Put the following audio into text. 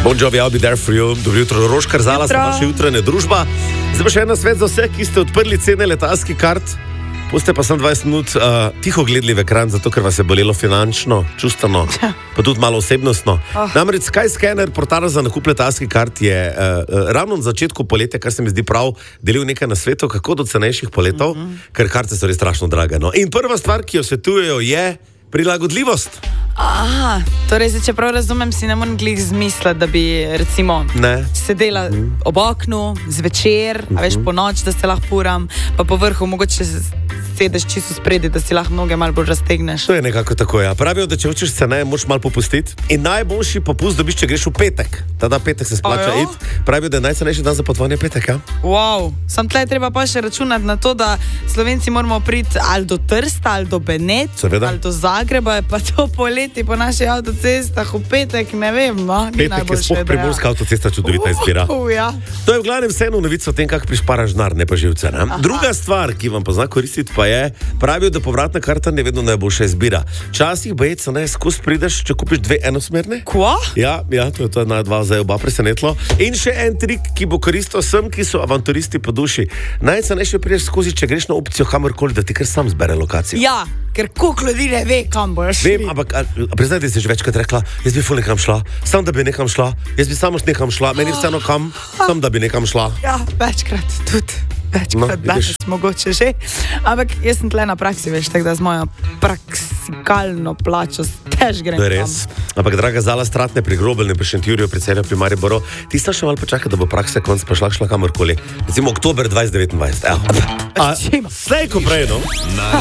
Bon Jovi, I'll be there for you. Dobro jutro, Roškar Zala, sta vaša jutranja družba. Zdaj pa še ena svet za vse, ki ste odprli cene letalskih kart. Puste pa sem 20 minut tiho gledali v ekran, zato ker vas je bolelo finančno, čustveno, pa tudi malo osebnostno. Namreč Skyscanner, portal za nakup letalskih kart, je ravno na začetku poletja, kar se mi zdi prav, delil nekaj nasvetov, kako do cenejših poletov, ker karte so res strašno drage. No. In prva stvar, ki jo svetujejo, je prilagodljivost. Torej, če prav razumem, si ne morem glih zmisliti, da bi recimo sedela ob oknu zvečer, a veš po noč, da se lahko puram, pa po vrhu mogoče sedeš čisto spredi, da si lahko noge malo bolj raztegneš. To je nekako tako, ja. Pravijo, da če hočeš ceneje, moraš malo popustiti. In najboljši popust dobiš, če greš v petek. Tada petek se splača iti. Pravijo, da je najcenejši dan za potovanje petek, ja. Wow, sam tle treba pa še računati na to, da Slovenci moramo priti ali do Trsta, ali do Benetk, ali do Zagreba, pa to poleti po naših avtocestah v petek, ne vem, no. Petek je sploh primorska avtocesta čudovita izbira. Ja. To je v glavnem vseeno novica o tem, kako prišparaš denar, ne pa živce. Ne? Druga stvar, ki vam pozna koristiti, pa je, pravijo, da povratna karta ne vedno najboljša izbira. Včasih bejec, ne, skozi prideš, če kupiš dve enosmerne. Kva? Ja, to je na dva zdaj oba presenetlo. In še en trik, ki bo koristil vsem, ki so avanturisti po duši. Najcenejše prideš skozi, če greš na opcijo kamorkoli, da ti kar sam zbere lokacijo. Ja, ker koliko ljudi ne ve, kam boš šli. Vem, ampak priznaj, da si že večkrat rekla, jaz bi ful nekam šla, sam da bi nekam šla, jaz bi samo nekam šla, meni vseeno kam, sam da bi nekam šla. Ja, večkrat tudi. Večkrat danes mogoče že. Ampak jaz sem tle na praksi, veš, tako da z mojo praksikalno plačo tež grem tam. To je res. Ampak, draga Zala, stratne pri Grobelnem, pri Šentjurju, pri Celju, pri Mariboru, ti sta še malo počakati, da bo praksa konc pa šla kamorkoli. Recimo oktober 2029. Slej ko prej, no?